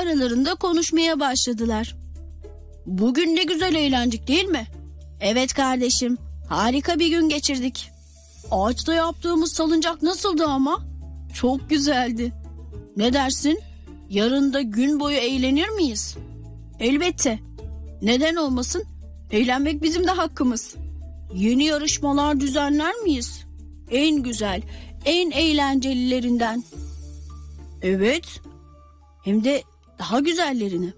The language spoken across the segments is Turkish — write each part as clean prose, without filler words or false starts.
aralarında konuşmaya başladılar. Bugün ne güzel eğlendik değil mi? Evet kardeşim, harika bir gün geçirdik. Ağaçta yaptığımız salıncak nasıldı ama? Çok güzeldi. Ne dersin? Yarın da gün boyu eğlenir miyiz? Elbette. Neden olmasın? Eğlenmek bizim de hakkımız. Yeni yarışmalar düzenler miyiz? En güzel, en eğlencelilerinden. Evet. Hem de daha güzellerini.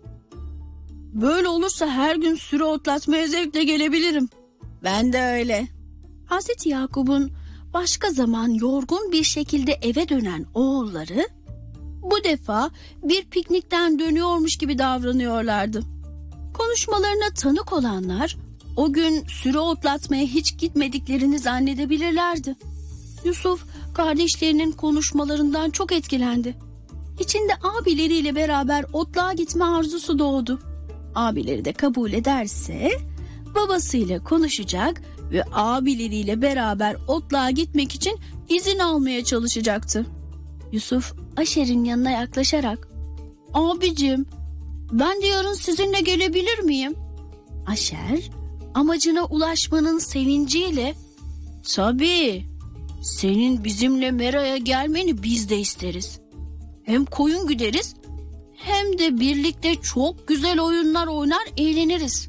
Böyle olursa her gün sürü otlatmaya zevkle gelebilirim. Ben de öyle. Hazreti Yakup'un başka zaman yorgun bir şekilde eve dönen oğulları bu defa bir piknikten dönüyormuş gibi davranıyorlardı. Konuşmalarına tanık olanlar o gün sürü otlatmaya hiç gitmediklerini zannedebilirlerdi. Yusuf kardeşlerinin konuşmalarından çok etkilendi. İçinde abileriyle beraber otluğa gitme arzusu doğdu. Abileri de kabul ederse babasıyla konuşacak ve abileriyle beraber otluğa gitmek için izin almaya çalışacaktı. Yusuf Aşer'in yanına yaklaşarak "Abicim, ben de yarın sizinle gelebilir miyim?" Aşer amacına ulaşmanın sevinciyle "Tabii, senin bizimle Mera'ya gelmeni biz de isteriz. Hem koyun güderiz hem de birlikte çok güzel oyunlar oynar eğleniriz.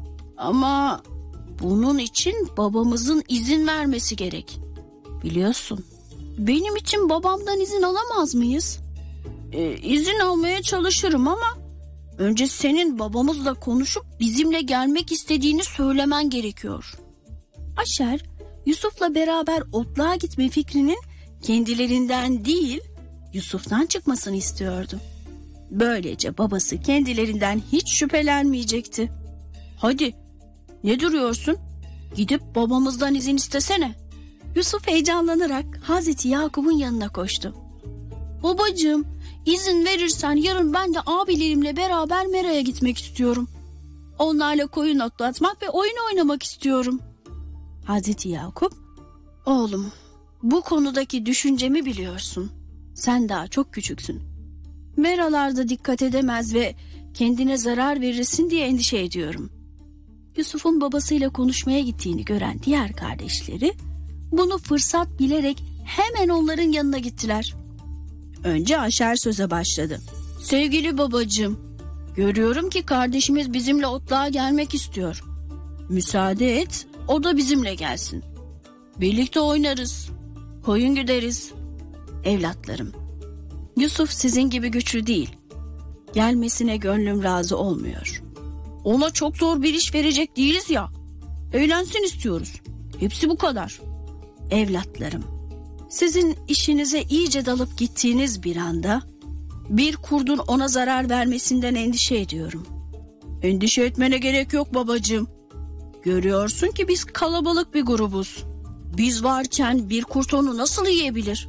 Ama bunun için babamızın izin vermesi gerek. Biliyorsun, benim için babamdan izin alamaz mıyız?" İzin almaya çalışırım ama önce senin babamızla konuşup bizimle gelmek istediğini söylemen gerekiyor. Aşer, Yusuf'la beraber otluğa gitme fikrinin kendilerinden değil, Yusuf'tan çıkmasını istiyordu. Böylece babası kendilerinden hiç şüphelenmeyecekti. "Hadi, ne duruyorsun? Gidip babamızdan izin istesene." Yusuf heyecanlanarak Hazreti Yakup'un yanına koştu. "Babacığım, izin verirsen yarın ben de abilerimle beraber Mera'ya gitmek istiyorum. Onlarla koyun otlatmak ve oyun oynamak istiyorum." Hazreti Yakup, "Oğlum, bu konudaki düşüncemi biliyorsun. Sen daha çok küçüksün. Meralarda dikkat edemez ve kendine zarar verirsin diye endişe ediyorum." Yusuf'un babasıyla konuşmaya gittiğini gören diğer kardeşleri bunu fırsat bilerek hemen onların yanına gittiler. Önce Aşer söze başladı. "Sevgili babacığım, görüyorum ki kardeşimiz bizimle otluğa gelmek istiyor. Müsaade et, o da bizimle gelsin. Birlikte oynarız, koyun güderiz. Evlatlarım, Yusuf sizin gibi güçlü değil. Gelmesine gönlüm razı olmuyor. Ona çok zor bir iş verecek değiliz ya. Eğlensin istiyoruz. Hepsi bu kadar. Evlatlarım, sizin işinize iyice dalıp gittiğiniz bir anda bir kurdun ona zarar vermesinden endişe ediyorum." "Endişe etmene gerek yok babacığım. Görüyorsun ki biz kalabalık bir grubuz. Biz varken bir kurt onu nasıl yiyebilir?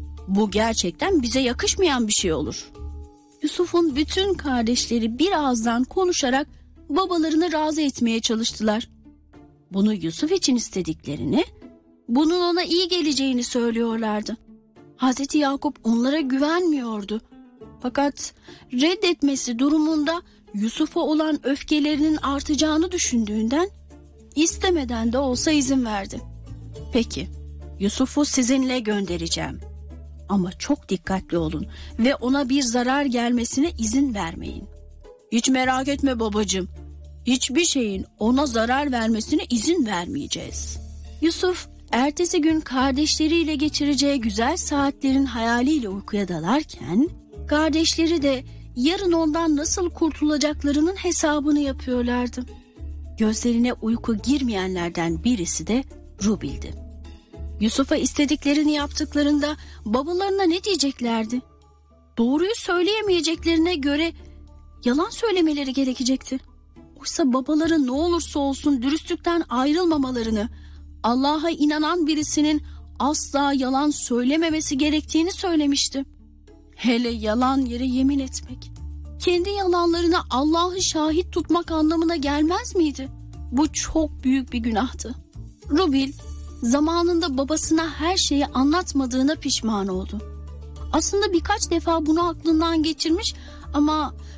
Bu gerçekten bize yakışmayan bir şey olur." Yusuf'un bütün kardeşleri bir ağızdan konuşarak babalarını razı etmeye çalıştılar. Bunu Yusuf için istediklerini, bunun ona iyi geleceğini söylüyorlardı. Hazreti Yakup onlara güvenmiyordu. Fakat reddetmesi durumunda Yusuf'a olan öfkelerinin artacağını düşündüğünden istemeden de olsa izin verdi. "Peki, Yusuf'u sizinle göndereceğim. Ama çok dikkatli olun ve ona bir zarar gelmesine izin vermeyin." "Hiç merak etme babacığım. Hiçbir şeyin ona zarar vermesine izin vermeyeceğiz." Yusuf ertesi gün kardeşleriyle geçireceği güzel saatlerin hayaliyle uykuya dalarken kardeşleri de yarın ondan nasıl kurtulacaklarının hesabını yapıyorlardı. Gözlerine uyku girmeyenlerden birisi de Rubil'di. Yusuf'a istediklerini yaptıklarında babalarına ne diyeceklerdi? Doğruyu söyleyemeyeceklerine göre yalan söylemeleri gerekecekti. Oysa babaları ne olursa olsun dürüstlükten ayrılmamalarını, Allah'a inanan birisinin asla yalan söylememesi gerektiğini söylemişti. Hele yalan yere yemin etmek, kendi yalanlarına Allah'ı şahit tutmak anlamına gelmez miydi? Bu çok büyük bir günahtı. Rubil zamanında babasına her şeyi anlatmadığına pişman oldu. Aslında birkaç defa bunu aklından geçirmiş ama